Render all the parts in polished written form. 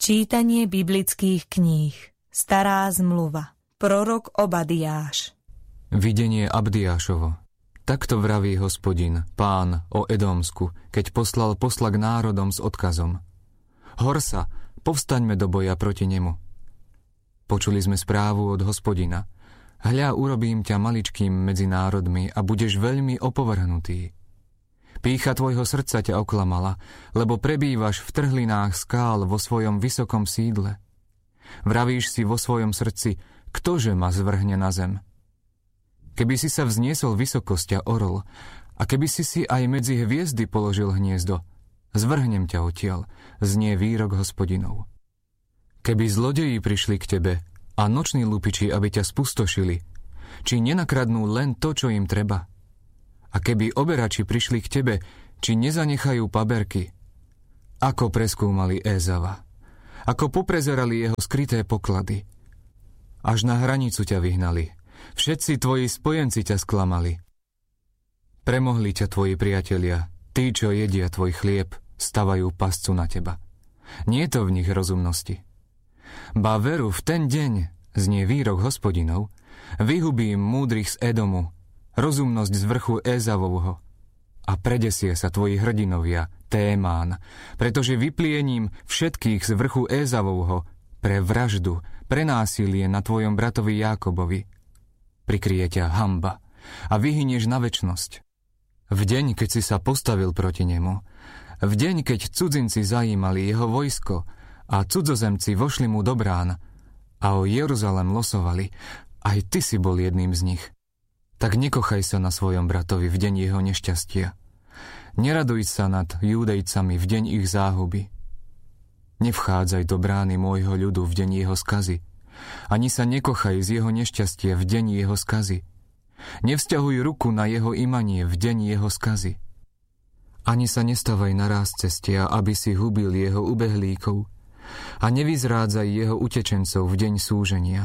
Čítanie biblických kníh. Stará zmluva. Prorok Obadiáš. Videnie Abdiášovo. Takto vraví Hospodin, Pán, o Edomsku, keď poslal posla k národom s odkazom. Horsa, povstaňme do boja proti nemu. Počuli sme správu od Hospodina. Hľa, urobím ťa maličkým medzi národmi a budeš veľmi opovrhnutý. Pýcha tvojho srdca ťa oklamala, lebo prebývaš v trhlinách skál vo svojom vysokom sídle. Vravíš si vo svojom srdci, ktože ma zvrhne na zem. Keby si sa vzniesol vysokosť a orol, a keby si si aj medzi hviezdy položil hniezdo, zvrhnem ťa odtiaľ, znie výrok Hospodinov. Keby zlodeji prišli k tebe a noční lupiči, aby ťa spustošili, či nenakradnú len to, čo im treba? A keby oberači prišli k tebe, či nezanechajú paberky? Ako preskúmali Ézava, ako poprezerali jeho skryté poklady. Až na hranicu ťa vyhnali, všetci tvoji spojenci ťa sklamali. Premohli ťa tvoji priatelia, tí, čo jedia tvoj chlieb, stavajú pascu na teba. Nie je to v nich rozumnosti. Ba veru, v ten deň, znie výrok Hospodinov, vyhubím múdrych z Edomu, rozumnosť z vrchu Ézavovho. A predesie sa tvoji hrdinovia, Témán, pretože vypliením všetkých z vrchu Ézavovho pre vraždu, pre násilie na tvojom bratovi Jákobovi. Prikryje ťa hanba a vyhynieš na večnosť. V deň, keď si sa postavil proti nemu, v deň, keď cudzinci zajímali jeho vojsko a cudzozemci vošli mu do brán a o Jeruzalém losovali, aj ty si bol jedným z nich. Tak nekochaj sa na svojom bratovi v deň jeho nešťastia. Neraduj sa nad Júdejcami v deň ich záhuby. Nevchádzaj do brány môjho ľudu v deň jeho skazy. Ani sa nekochaj z jeho nešťastia v deň jeho skazy. Nevzťahuj ruku na jeho imanie v deň jeho skazy. Ani sa nestavaj na ráz cestia, aby si hubil jeho ubehlíkov, a nevyzrádzaj jeho utečencov v deň súženia.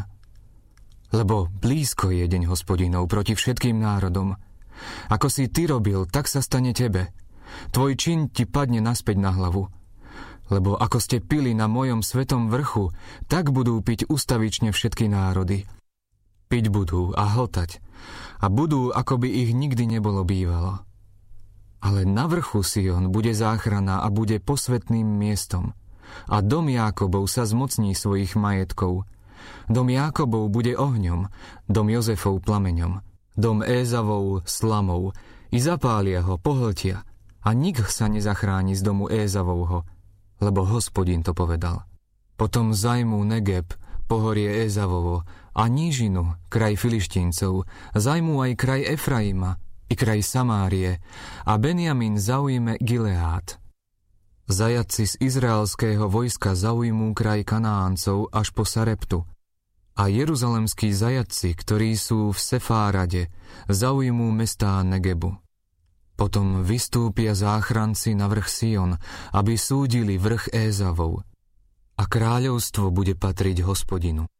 Lebo blízko je deň Hospodinov proti všetkým národom. Ako si ty robil, tak sa stane tebe. Tvoj čin ti padne naspäť na hlavu. Lebo ako ste pili na mojom svetom vrchu, tak budú piť ustavične všetky národy. Piť budú a hltať. A budú, ako by ich nikdy nebolo bývalo. Ale na vrchu Sion bude záchrana a bude posvätným miestom. A dom Jákobov sa zmocní svojich majetkov. Dom Jákobov bude ohňom, dom Jozefov plameňom, dom Ézavov slamou, i zapália ho, pohltia, a nik sa nezachráni z domu Ézavovho, lebo Hospodin to povedal. Potom zajmú Negeb, pohorie Ézavovo, a nížinu, kraj Filištíncov, zajmú aj kraj Efraima, i kraj Samárie, a Benjamin zaujme Gileád. Zajatci z izraelského vojska zaujmú kraj Kanáncov až po Sareptu, a jeruzalemskí zajatci, ktorí sú v Sefárade, zaujmú mestá Negebu. Potom vystúpia záchranci na vrch Sion, aby súdili vrch Ézavov, a kráľovstvo bude patriť Hospodinu.